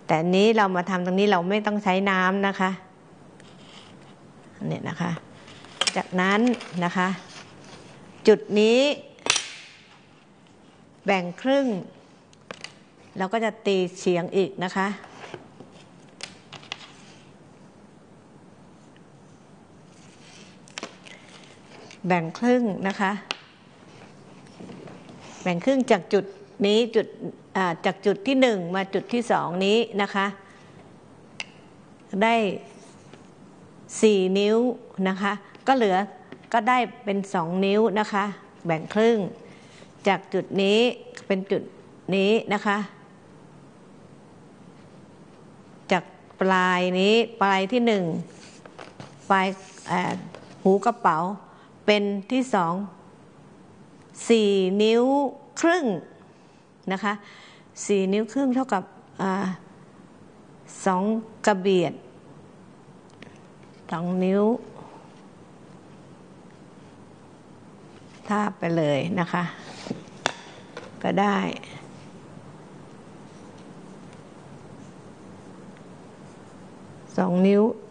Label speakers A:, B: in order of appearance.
A: แต่นี้เรามาทำตรงนี้เราไม่ต้องใช้น้ำนะคะเนี่ยนะคะจากนั้นนะคะจุดนี้แบ่งครึ่งเราก็จะตีเฉียงอีกนะคะแบ่งครึ่งนะคะแบ่งครึ่งจากจุดนี้จากจุดที่1มาจุดที่2นี้นะคะได้4นิ้วนะคะก็เหลือก็ได้เป็น2นิ้วนะคะแบ่งครึ่งจากจุดนี้เป็นจุดนี้นะคะจากปลายนี้ปลายที่1ปลายหูกระเป๋าเป็นที่4นิ้วครึ่งนะคะ4นิ้วครึ่งเท่ากับ2กระเบียด2นิ้วทาบไปเลยนะคะก็ได้2นิ้ว